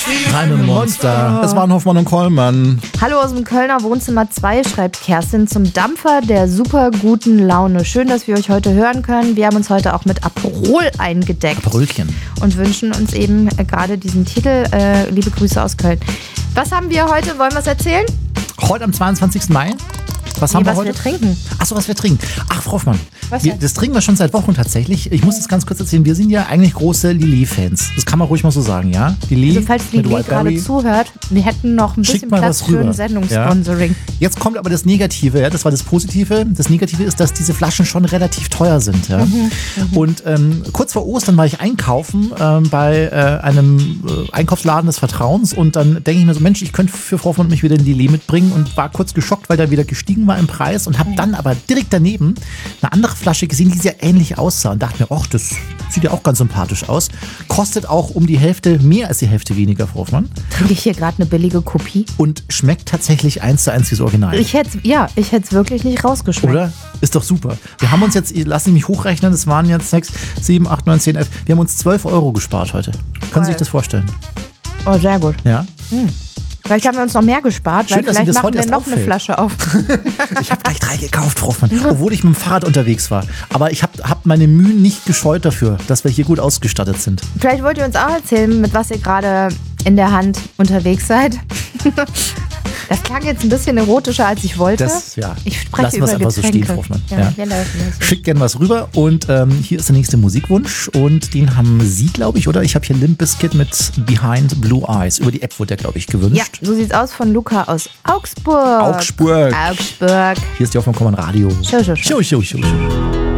Reine Monster. Es waren Hoffmann und Kollmann. Hallo aus dem Kölner Wohnzimmer 2, schreibt Kerstin zum Dampfer der super guten Laune. Schön, dass wir euch heute hören können. Wir haben uns heute auch mit Aperol eingedeckt. Aperolchen. Und wünschen uns eben gerade diesen Titel. Liebe Grüße aus Köln. Was haben wir heute? Wollen wir es erzählen? Heute am 22. Mai. Was haben wir heute? Was wir trinken. Achso, was wir trinken. Ach, Frau Hoffmann, Was denn? das trinken wir schon seit Wochen tatsächlich. Ich muss das ganz kurz erzählen. Wir sind ja eigentlich große Lillet-Fans. Das kann man ruhig mal so sagen, ja? Lillet Also falls mit Lillet gerade Wildberry. zuhört, wir hätten noch ein Schickt bisschen mal Platz was für rüber. ein Sendungssponsoring. Jetzt kommt aber das Negative, ja? Das war das Positive. Das Negative ist, dass diese Flaschen schon relativ teuer sind. Ja? Und kurz vor Ostern war ich einkaufen bei einem Einkaufsladen des Vertrauens und dann denke ich mir so, Mensch, ich könnte für Frau von mich wieder ein Lillet mitbringen und war kurz geschockt, weil der wieder gestiegen war im Preis und habe dann aber direkt daneben eine andere Flasche gesehen, die sehr ähnlich aussah und dachte mir, ach, das sieht ja auch ganz sympathisch aus. Kostet auch um die Hälfte, mehr als die Hälfte weniger, Frau Hoffmann. Trinke ich hier gerade eine billige Kopie? Und schmeckt tatsächlich 1:1 wie das Original. Ich hätte es wirklich nicht rausgeschmeckt. Oder? Ist doch super. Wir haben uns jetzt, lassen Sie mich hochrechnen, das waren jetzt 6, 7, 8, 9, 10, 11. Wir haben uns 12 € gespart heute. Können Sie sich das vorstellen? Oh, sehr gut. Ja? Vielleicht haben wir uns noch mehr gespart, Schön, weil dass Ihnen vielleicht das machen heute wir erst noch eine auffällt. Flasche auf. Ich habe gleich 3 gekauft, Frau Hoffmann, obwohl ich mit dem Fahrrad unterwegs war. Aber ich hab meine Mühen nicht gescheut dafür, dass wir hier gut ausgestattet sind. Vielleicht wollt ihr uns auch erzählen, mit was ihr gerade in der Hand unterwegs seid. Das klang jetzt ein bisschen erotischer, als ich wollte. Das, ja. Ich spreche Lassen wir es über einfach so Getränke. stehen, Frau Hoffmann. Ja, Ja. wir lassen das. Schickt gerne was rüber und hier ist der nächste Musikwunsch und den haben Sie, glaube ich, oder? Ich habe hier Limp Bizkit mit Behind Blue Eyes. Über die App wurde der, glaube ich, gewünscht. Ja, so sieht's aus von Luca aus Augsburg. Augsburg. Augsburg. Hier ist die Hoffmann Radio. Schau. Schau.